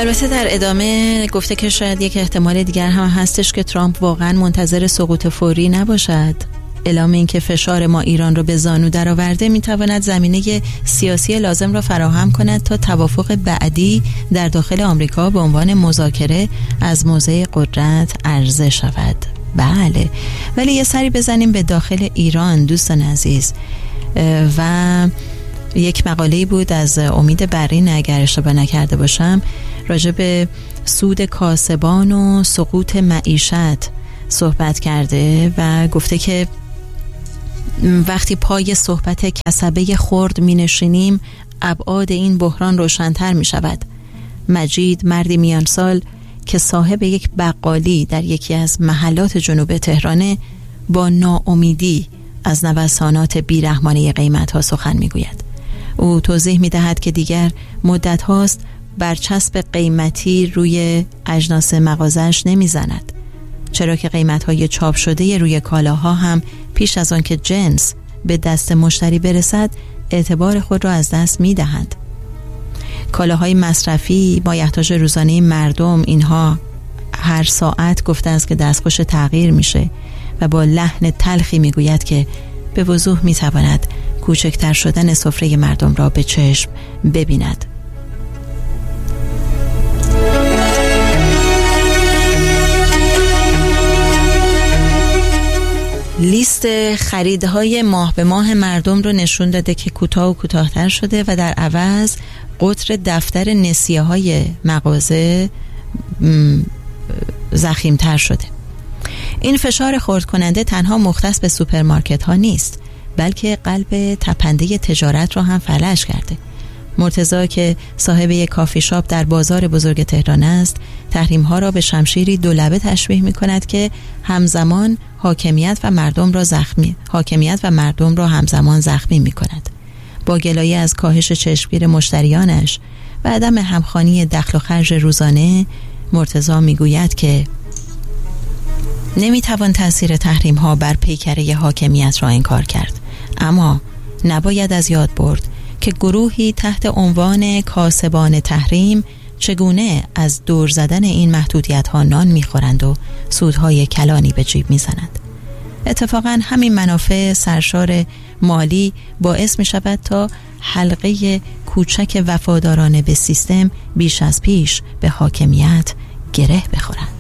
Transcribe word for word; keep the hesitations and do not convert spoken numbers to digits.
البته در ادامه گفته که شاید یک احتمال دیگر هم هستش که ترامپ واقعا منتظر سقوط فوری نباشد. اعلام این که فشار ما ایران رو به زانو درآورده میتواند زمینه سیاسی لازم را فراهم کند تا توافق بعدی در داخل آمریکا به عنوان مذاکره از موضع قدرت عرضه شود. بله، ولی یه سری بزنیم به داخل ایران دوستان عزیز. و یک مقاله‌ای بود از امید برین اگر اشتباه نکرده باشم راجع به سود کاسبان و سقوط معیشت صحبت کرده و گفته که وقتی پای صحبت کسبه خرد می نشینیم ابعاد این بحران روشن‌تر می شود. مجید مردی میان سال که صاحب یک بقالی در یکی از محلات جنوب تهرانه با ناامیدی از نوسانات بیرحمانه قیمت‌ها سخن می‌گوید. او توضیح می‌دهد که دیگر مدت هاست برچسب قیمتی روی اجناس مغازه‌اش نمی‌زند، چرا که قیمت‌های چاپ شده روی کالاها هم پیش از آن که جنس به دست مشتری برسد اعتبار خود را از دست می‌دهند. کالاهای مصرفی، مایحتاج روزانه مردم، اینها هر ساعت گفته است که دستخوش تغییر میشه و با لحن تلخی میگوید که به وضوح میتواند کوچکتر شدن سفره مردم را به چشم ببیند. لیست خریدهای ماه به ماه مردم رو نشون داده که کوتاه و کوتاه‌تر شده و در عوض قطر دفتر نسیه های مغازه ضخیم‌تر شده. این فشار خرد کننده تنها مختص به سوپرمارکت ها نیست، بلکه قلب تپنده تجارت را هم فلج کرده. مرتضی که صاحب یک کافی شاپ در بازار بزرگ تهران است، تحریم ها را به شمشیری دولبه تشبیه می کند که همزمان حاکمیت و مردم را زخمی حاکمیت و مردم را همزمان زخمی می کند. با گلایه از کاهش چشمگیر مشتریانش و عدم همخوانی دخل و خرج روزانه، مرتضی می گوید که نمیتوان تأثیر تحریم ها بر پیکره حاکمیت را انکار کرد، اما نباید از یاد برد که گروهی تحت عنوان کاسبان تحریم چگونه از دور زدن این محدودیت ها نان میخورند و سودهای کلانی به جیب میزنند. اتفاقا همین منافع سرشار مالی باعث می شود تا حلقه کوچک وفادارانه به سیستم بیش از پیش به حاکمیت گره بخورند.